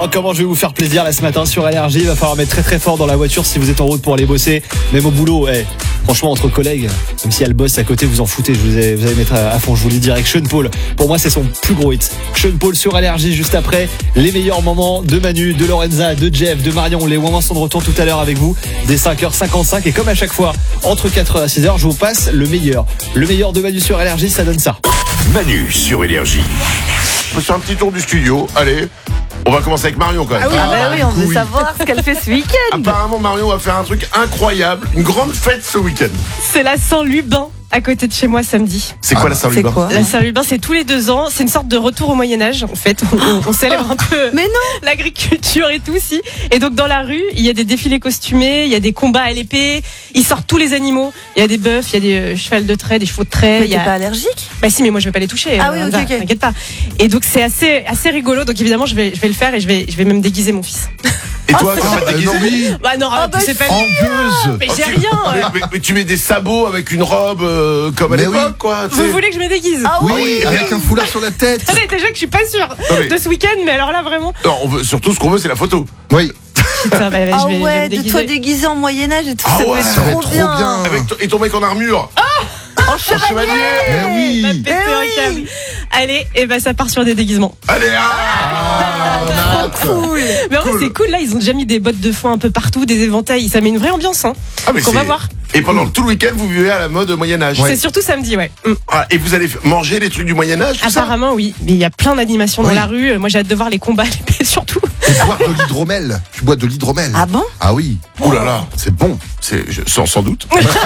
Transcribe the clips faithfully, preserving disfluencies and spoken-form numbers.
Oh, comment je vais vous faire plaisir là ce matin sur Énergie. Il va falloir mettre très très fort dans la voiture si vous êtes en route pour aller bosser. Même au boulot, hey, franchement entre collègues, même si elle bosse à côté, vous en foutez. Je vous ai, vous allez mettre à, à fond, je vous le dis direct. Sean Paul, pour moi c'est son plus gros hit. Sean Paul sur Énergie juste après. Les meilleurs moments de Manu, de Lorenza, de Jeff, de Marion. Les moments sont de retour tout à l'heure avec vous dès cinq heures cinquante-cinq. Et comme à chaque fois, entre quatre heures et six heures, je vous passe le meilleur. Le meilleur de Manu sur Énergie, ça donne ça. Manu sur Énergie. On peut faire un petit tour du studio. Allez, on va commencer avec Marion quand même. Ah oui, ah bah oui, on veut oui. savoir ce qu'elle fait ce week-end. Apparemment, Marion va faire un truc incroyable, une grande fête ce week-end. C'est la Saint-Lubin à côté de chez moi samedi. C'est quoi ah, la Saint-Lubin? C'est quoi La Saint-Lubin, c'est tous les deux ans. C'est une sorte de retour au Moyen-Âge, en fait. On, on célèbre un peu Mais non. l'agriculture et tout, si. Et donc, dans la rue, il y a des défilés costumés, il y a des combats à l'épée, ils sortent tous les animaux. Il y a des bœufs, il y a des euh, chevals de trait, des chevaux de trait. Mais t'es a... pas allergique? Bah si, mais moi, je vais pas les toucher. Ah euh, oui, ok, va, ok. T'inquiète pas. Et donc, c'est assez, assez rigolo. Donc, évidemment, je vais, je vais le faire et je vais, je vais même déguiser mon fils. Et toi, oh, t'as pas déguisé? Non, oui. Bah non, oh, bah, c'est pas Angueuse. Mais Oh, j'ai tu... rien. mais, mais, mais tu mets des sabots avec une robe euh, comme à Mais l'époque, oui. quoi. Vous voulez que je me déguise? Ah Oui, oui. avec un foulard sur la tête. Attendez, déjà que je suis pas sûre mais... de ce week-end, mais alors là, vraiment. Non, on veut, surtout, ce qu'on veut, c'est la photo. Oui. Putain, bah, Ah je vais, je vais ouais, me de toi déguisé en Moyen-Âge et tout, Ah ça ouais, doit ça être va trop, être trop bien. bien. Avec t- et ton mec en armure. En chevalier. Mais oui. Va péter Eh un oui. câble. Allez, et ben ça part sur des déguisements. Allez, ah, Trop cool. Mais en vrai, Cool. c'est cool. Là, ils ont déjà mis des bottes de foin un peu partout, des éventails. Ça met une vraie ambiance, hein. ah mais Qu'on c'est- va voir. Et pendant tout le week-end, vous vivez à la mode Moyen-Âge. C'est surtout samedi, ouais. Mm. Ah, et vous allez f- manger les trucs du Moyen-Âge, tout ça? Apparemment, oui. Mais il y a plein d'animations Oui. dans la rue. Moi, j'ai hâte de voir les combats à l'épée, surtout. Et boire de l'hydromel. Tu bois de l'hydromel. Ah bon? Ah oui. Ouh là là, C'est bon. c'est je- sans, sans doute.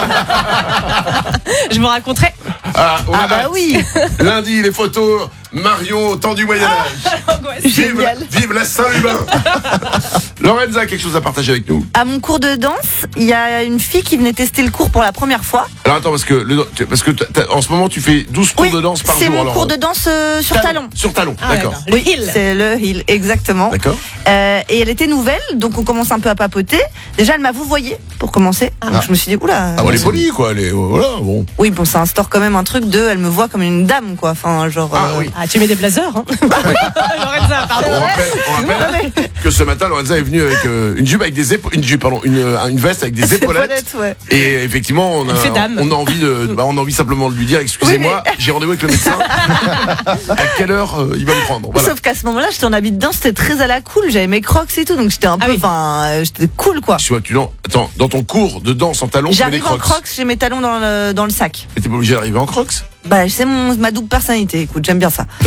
Je vous raconterai. Ah, on Ah a bah hâte. oui. Lundi, les photos. Marion au temps du Moyen-Âge. Angoisse. Vive, Génial. vive la Saint-Lubin. Lorenza, quelque chose à partager avec nous? À mon cours de danse, il y a une fille qui venait tester le cours pour la première fois. Alors attends, parce que, le, parce que t'as- t'as- en ce moment, tu fais douze cours Oui, de danse par c'est jour. mon alors, cours de danse euh, sur talon. Sur talon, Ah, d'accord. Le hill. C'est le hill, exactement. D'accord. Euh, et elle était nouvelle, donc on commence un peu à papoter. Déjà, elle m'a vouvoyé pour commencer. Donc je me suis dit, oula. Ah Bon, ouais, elle est c'est polie, quoi. Elle est, voilà, bon. Oui, bon, ça instaure quand même un truc de, elle me voit comme une dame, quoi. Enfin, genre. Ah euh, oui. Ah, tu mets des blazers, hein. Lorenza, pardon. On rappelle, on rappelle que ce matin, Lorenza est venue avec euh, une jupe avec des épaulettes, une jupe, pardon, une, euh, une veste avec des C'est épaulettes. ouais. Et effectivement, on a, Elle fait dame. on a envie de, bah, on a envie simplement de lui dire, excusez-moi, j'ai rendez-vous avec le médecin. À quelle heure euh, il va me prendre? Voilà. Sauf qu'à ce moment-là, j'étais en habit de danse, c'était très à la cool. J'avais mes crocs et tout, donc j'étais un Ah peu, oui. enfin, euh, j'étais cool, quoi. Tu vois, tu non, attends, dans ton cours de danse en talons, tu mets des J'arrive en crocs. crocs, j'ai mes talons dans le, dans le sac. Et t'es pas obligé d'arriver en crocs? Bah, c'est mon, ma double personnalité. Écoute, j'aime bien ça.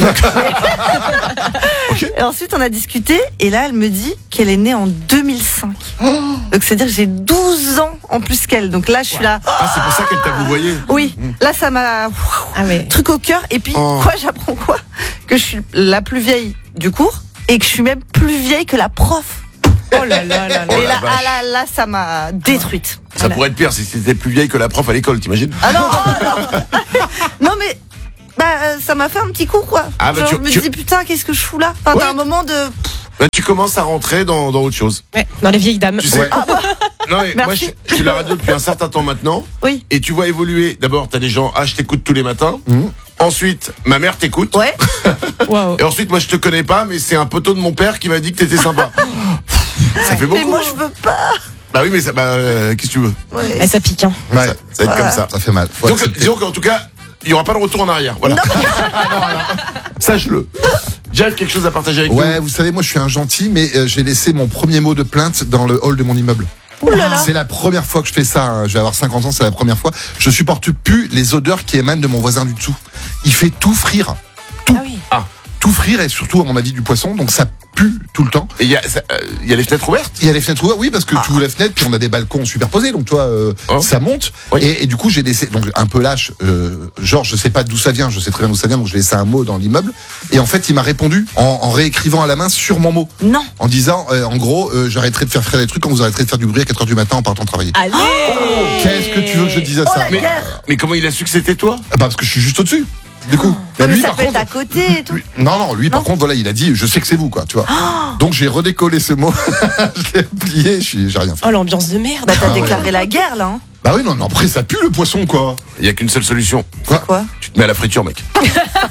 Ok. Et ensuite, on a discuté, et là, elle me dit qu'elle est née en deux mille cinq. Donc, c'est-à-dire que j'ai douze ans en plus qu'elle. Donc là, je suis là. Ah, c'est pour ça qu'elle t'a vouvoyé. Oui, là, ça m'a. Ah ouais. Truc au cœur. Et puis, Oh. quoi, j'apprends quoi? Que je suis la plus vieille du cours, et que je suis même plus vieille que la prof. Oh là là là là. Oh et la là, vache. ah là, là, ça m'a détruite. Ça pourrait être pire si c'était plus vieille que la prof à l'école, t'imagines? Ah non, non, non, mais. Bah, euh, ça m'a fait un petit coup, quoi. Ah bah, Genre, tu- je me tu- dis, putain, qu'est-ce que je fous là? Enfin, Ouais. t'as un moment de. Bah, tu commences à rentrer dans, dans autre chose. Ouais, dans les vieilles dames. Tu sais. Ouais. Non, mais moi, je, Merci. je suis la radio depuis un certain temps maintenant. Oui. Et tu vois évoluer. D'abord, t'as des gens, ah, je t'écoute tous les matins. Mhm. Ensuite, ma mère t'écoute. Ouais. Waouh. Et ensuite, moi, je te connais pas, mais c'est un poteau de mon père qui m'a dit que t'étais sympa. Ça fait beaucoup. Mais moi, hein. je veux pas. Bah oui, mais ça, bah, euh, qu'est-ce que tu veux? Ouais. Eh, ça pique, hein. Ouais. Ça, ça va être comme ça. Ça fait mal. Faut Donc, accepter. disons qu'en tout cas, il y aura pas de retour en arrière. Voilà. Sache-le. Jeff, quelque chose à partager avec Ouais, nous? vous savez, moi je suis un gentil, mais euh, j'ai laissé mon premier mot de plainte dans le hall de mon immeuble. Ouh là là. C'est la première fois que je fais ça, hein. Je vais avoir cinquante ans, c'est la première fois. Je supporte plus les odeurs qui émanent de mon voisin du dessous. Il fait tout frire. Ah oui. Tout frire et surtout, à mon avis, du poisson, donc ça pue tout le temps. Et il y a, ça, euh, il y a les fenêtres ouvertes? Il y a les fenêtres ouvertes, oui, parce que tu ouvres les fenêtres, puis on a des balcons superposés, donc toi, euh, Oh. ça monte. Oui. Et, et du coup, j'ai laissé, donc un peu lâche, euh, genre, je sais pas d'où ça vient, je sais très bien d'où ça vient, donc j'ai laissé un mot dans l'immeuble. Et en fait, il m'a répondu en, en réécrivant à la main sur mon mot, Non. en disant, euh, en gros, euh, j'arrêterai de faire faire des trucs quand vous arrêterez de faire du bruit à quatre heures du matin en partant travailler. Allez. Qu'est-ce que tu veux que je dise à Oh ça la Mais, guerre. mais comment il a su que c'était toi? Ah bah, parce que je suis juste au-dessus. Du coup, Ah, mais lui, ça par peut être contre, à côté et tout. lui- non, non, lui, par Non. contre, voilà, il a dit, je sais que c'est vous, quoi, tu vois. Donc, j'ai redécollé ce mot, je l'ai plié, je suis- j'ai rien fait. Oh, l'ambiance de merde. Bah, t'as Ah ouais. déclaré la guerre, là, hein. Bah oui, non, non, après, ça pue le poisson, quoi. Il y a qu'une seule solution. Quoi Quoi? Tu te mets à la friture, mec.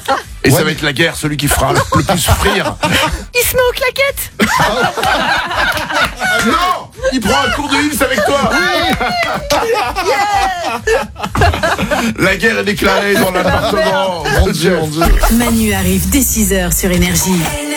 Et Ouais, ça va mais- être la guerre, celui qui fera le, le plus frire. Il se met aux claquettes. Non, il prend un cours de Hills avec toi. La guerre est déclarée dans l'appartement. Mon Dieu, mon Dieu. Manu arrive dès six heures sur Énergie.